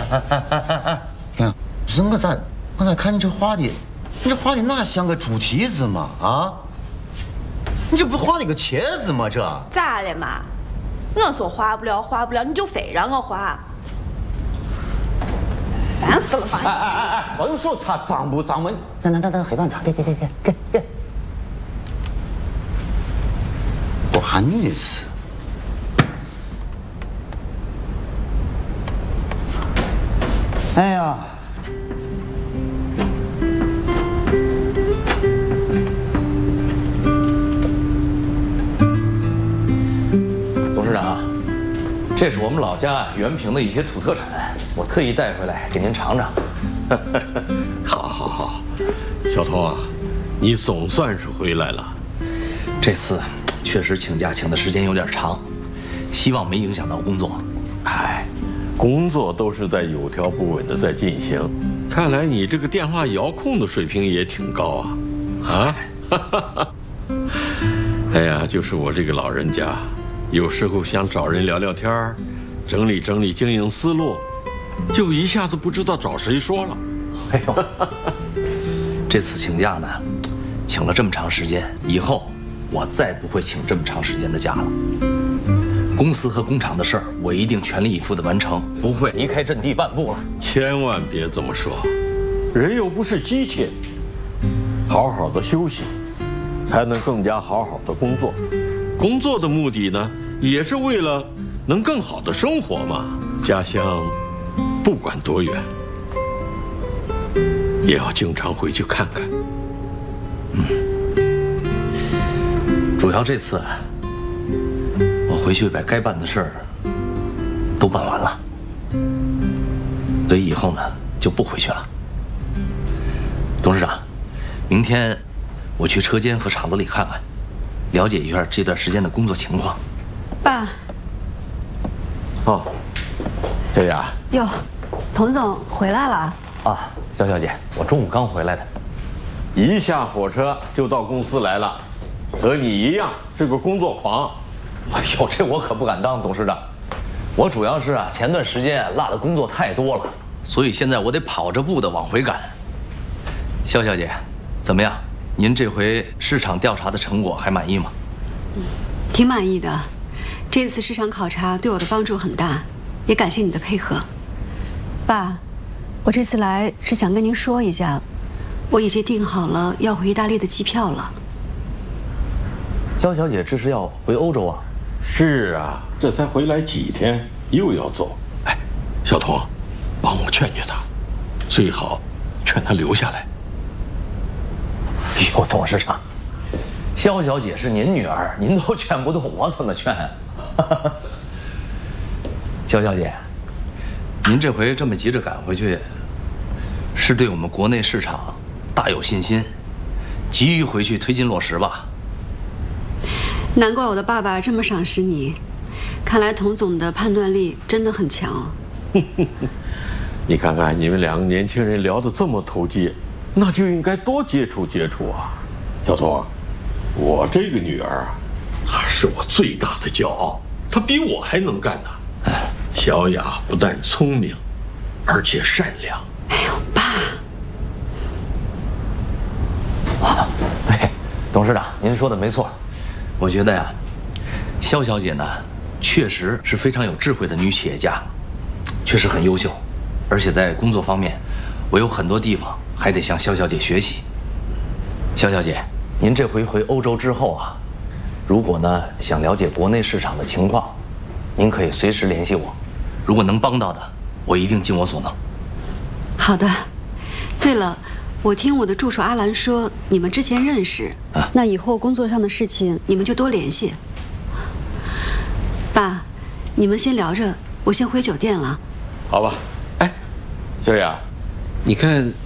呀，人我咋看你这画的，你这画的哪像个猪蹄子嘛啊？你这不画的个茄子吗？这咋了嘛？我说画不了，你就非让我画，烦死了！ 哎，不用手擦，脏不脏嘛？ 那黑板擦，给，管你的事。哎呀！ 董事长，这是我们老家原平的一些土特产，我特意带回来给您尝尝。 好，小童啊，你总算是回来了。 这次确实请假请的时间有点长，希望没影响到工作。 哎，工作都是在有条不紊的在进行，看来你这个电话遥控的水平也挺高啊！哎呀，就是我这个老人家，有时候想找人聊聊天，整理经营思路，就一下子不知道找谁说了。 哎呦，这次请假呢，请了这么长时间，以后我再不会请这么长时间的假了。公司和工厂的事儿，我一定全力以赴地完成，不会离开阵地半步了。 千万别这么说，人又不是机器，好好的休息，才能更加好好的工作。工作的目的呢，也是为了能更好的生活嘛。家乡不管多远，也要经常回去看看。 主要这次我回去把该办的事儿都办完了，所以以后呢就不回去了。董事长，明天我去车间和厂子里看看，了解一下这段时间的工作情况。 爸。 哦，小雅。 哟，童总回来了啊，肖小姐，我中午刚回来的。 一下火车就到公司来了，和你一样是个工作狂。 哎呦，这我可不敢当，董事长。我主要是前段时间落的工作太多了，所以现在我得跑着步的往回赶。肖小姐，怎么样？您这回市场调查的成果还满意吗？ 挺满意的。这次市场考察对我的帮助很大，也感谢你的配合。爸，我这次来是想跟您说一下，我已经订好了要回意大利的机票了。 肖小姐，这是要回欧洲啊？ 是啊，这才回来几天，又要走。哎，小童，帮我劝劝他，最好劝他留下来。 哟，董事长，肖小姐是您女儿，您都劝不动，我怎么劝？肖小姐，您这回这么急着赶回去，是对我们国内市场大有信心，急于回去推进落实吧？ 难怪我的爸爸这么赏识你，看来童总的判断力真的很强。 你看看你们两个年轻人聊得这么投机，那就应该多接触接触啊。小童，我这个女儿啊，是我最大的骄傲，她比我还能干呢。小雅不但聪明，而且善良。 哎呦，爸！ 对，董事长，您说的没错。我觉得呀，肖小姐呢，确实是非常有智慧的女企业家，确实很优秀，而且在工作方面，我有很多地方还得向肖小姐学习。肖小姐，您这回回欧洲之后啊，如果呢想了解国内市场的情况，您可以随时联系我，如果能帮到的，我一定尽我所能。 好的。对了，我听我的助手阿兰说，你们之前认识，那以后工作上的事情你们就多联系。爸，你们先聊着，我先回酒店了。 好吧。哎，小雅，你看